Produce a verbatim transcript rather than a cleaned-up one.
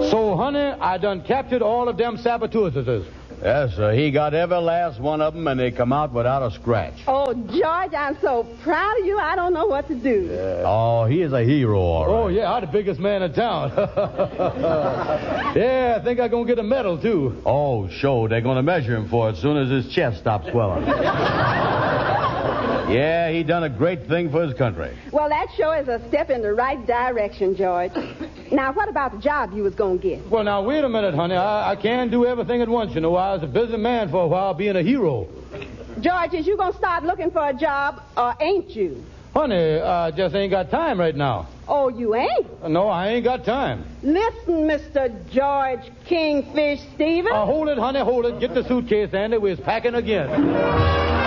So, honey, I done captured all of them saboteurs. Yes, sir. He got every last one of them, and they come out without a scratch. Oh, George, I'm so proud of you, I don't know what to do. Yeah. Oh, he is a hero, all right. Oh, yeah, I'm the biggest man in town. Yeah, I think I'm going to get a medal, too. Oh, sure. They're going to measure him for it as soon as his chest stops swelling. Yeah, he done a great thing for his country. Well, that sure is a step in the right direction, George. Now, what about the job you was going to get? Well, now, wait a minute, honey. I, I can't do everything at once, you know. I was a busy man for a while being a hero. George, is you going to start looking for a job, or ain't you? Honey, I just ain't got time right now. Oh, you ain't? No, I ain't got time. Listen, Mister George Kingfish Stevens. Uh, hold it, honey, hold it. Get the suitcase, Andy. We're packing again.